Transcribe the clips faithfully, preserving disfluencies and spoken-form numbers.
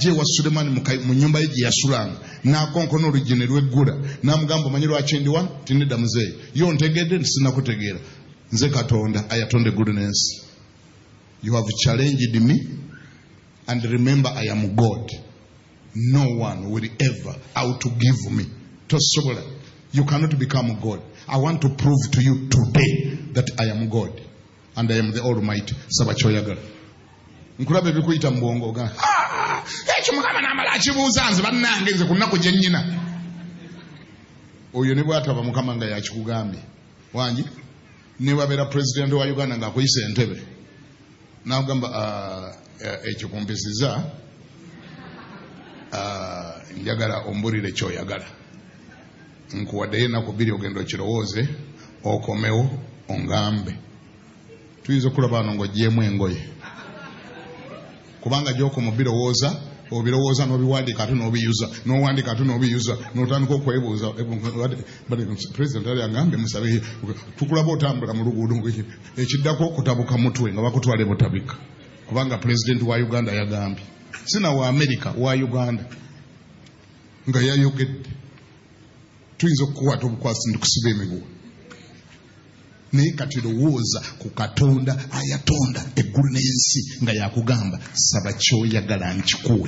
ajje wa Sulemani mu nyumba ye gye yasulanga n'akonkona oluggi lw'eggula n'amugamba omanyi lwaki ndi wano tinedda muzeeyi yo ntegedde nti sinakutegeera nze Katonda ayatonda eggulu n'ensi. You have challenged me and remember I am God. No one will ever outgive me. Tosobola. You cannot become God. I want to prove to you today that I am God and I am the Almighty. Sabachoyagala. Nkulabe bikuyita mbongo ga. Ah! Ekyo mukama n'amala akibuuza nze bannange nze ku nnaku gye nnyina. Oyo ne bw'ataba mukama nga yakikugambye. Wangi? Ne wabeera president wa Uganda ng'akuyisa entebe. N'agamba ekyo kumpisiza njagala ombulire ky'oyagala. Nkuwadde ennaku bbiri ogenda okirowooze okomewo ongambe. Tuyinza okulaba wano ng'oggyeemu engoye. Kubanga gy'okoma birowooza obirowooza n'obiwandiika ate n'obiyuza n'owandiika ate n'obiyuza n'otandika okwebuuza president ali agambe musabe tukulaba otambula mu luguudo ekiddako okutabuka mutwe nga bakutwala butabika kubanga president wa Uganda yagambye sina wa America wa Uganda nga yayogedde tuyinza okukwata obukwasi ndikusiba emiguwa naye kati lowooza ku Katonda ayatonda eggulu n'ensi nga yakugamba saba ky'oyagala nkikuwe.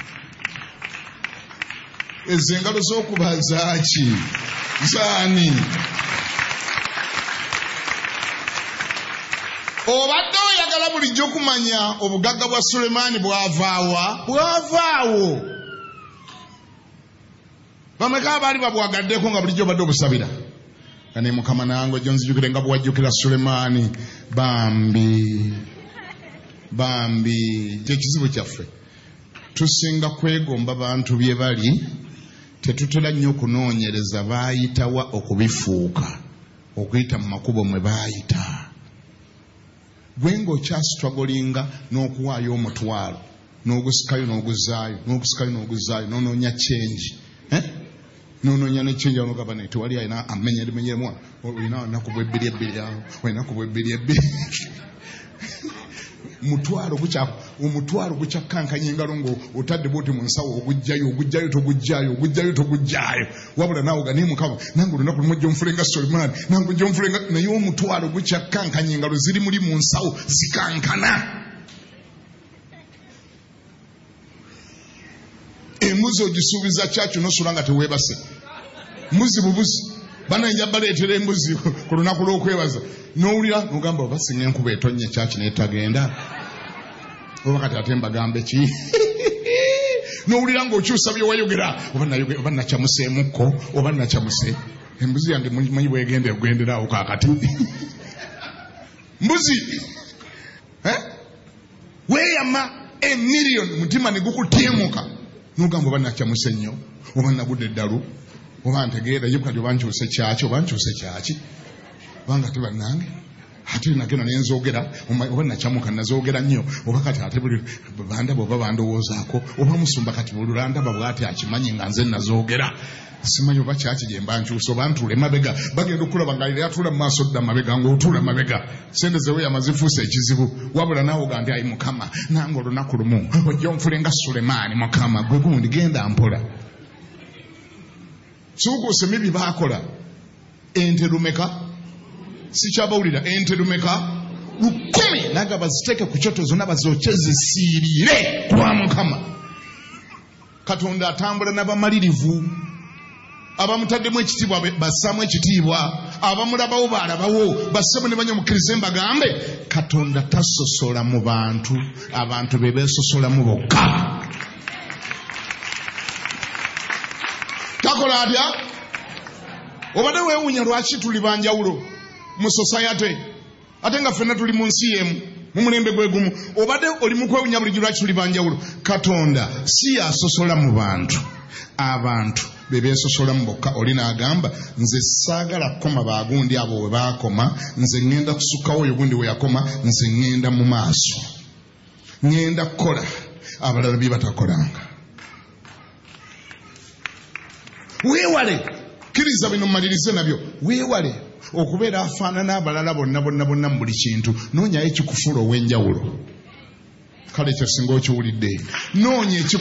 Ezo engalo z'okuba zaaki zaani? Obadde oyagala bulijjo kumanya obugagga bwa Sulemaani bwavaawa bwavaawo. Bameka abaali babwagaddeko nga bulijjo badde obusabira. Kane mukama nango jonzijukire nga bwajjukira Sulemaani bambi bambi tekizibu kyaffe tusinga kwegomba bantu bye bali tetutera nnyo okunoonyereza baayitawa okubifuuka okuyita mu makubo mwe baayita. Gwe ng'okyasitwagolinga n'okuwaayo omutwalo n'ogusikayo n'oguzaayo n'ogusikayo n'oguzaayo n'onoonya kyengi eh? N'onoonya n'ekyengi n'ogamba nti tewali alina amenyere menyeremu olina olunaku bw'ebbiri ebbiri awo olinaku bw'ebbiri ebbiri mutwalo gukyako omutwalo gukyakkankanya engalo ng'otadde bwoti mu nsawo ogujjayo ogujjayo togujjayo ogujjayo togujjayo wabula naawe ga naye mukama nange olunaku lumu ojja omufulenga Sulemaani nange ojja omufulenga naye omutwalo gukyakkankanya engalo ziri muli mu nsawo zikankana. Embuzi ogisuubiza kyakyo n'osula nga teweebase. Mbuzi bubuzi. Banajja baleetera embuzi ku lunaku lw'okwebaza. N'owulira n'ogamba oba singa enkuba etonnye kyaki n'etagenda. Oba kati ate mbagambe ki? N'owulira ng'okyusa bye wayogera. Oba nakyamuseemukko oba nakyamuse. Embuzi yange manyi bwegenda egenderawo kaakati. Mbuzi. Eh? Weeyama emiliyoni mutima ne gukutyemuka. N'ogamba oba nakyamuse nnyo oba nagudde eddalu oba ntegeera ye kati oba nkyuse kyaki oba nkyuse kyaki obanga te bannange ate nagenda ne nzoogera oba nakyamuka nazoogera nnyo oba kati ate buli bandaba oba bandowoozaako oba musumba kati buli landaba bw'ati akimanyi nga nze nazoogera simanyi oba kyaki gye mba nkyuse oba ntuule mabega bagenda okulaba nga lero atuula mu maaso dda mabega ng'otuula mabega sente ze weeyama zifuuse ekizibu wabula naawe oga nti ayi mukama nange olunaku lumu ojja onfulenga Sulemaani mukama gwe gundi genda mpola. Suukuuse mibi baakola ente lumeka sikyabawulira ente lumeka lukumi naga baziteeke ku kyoto zonna bazokye zisiirire kwa mukama. Katonda atambula n'abamalirivu abamutaddemu ekitiibwa bassaamu ekitiibwa abamulabawo baalabawo bassemu ne banya omukkirize mbagambe Katonda tasosola mu bantu abantu be beesosolamu bokka. Takola atya? Obadde weewuunya lwaki tuli banjawulo mu society ate nga ffenna tuli mu nsi y'emu mu mulembe gwe gumu. Obadde oli mu kwewuunya bulijjo lwaki tuli banjawulo. Katonda si yasosola mu bantu abantu be beesosolamu bokka. Oli n'agamba nze saagala koma baagundi abo we baakoma nze ŋŋenda kusukkawo oyo gundi we yakoma nze ŋŋenda mu maaso ŋŋenda kukola abalala bye batakolanga. Weewale kkiriza bino mmalirize nabyo weewale okubeera afaanana abalala bonna bonna bonna mu buli kintu. Noonyayo ekikufuula ow'enjawulo. Kale ekyo singa okiwulidde noonya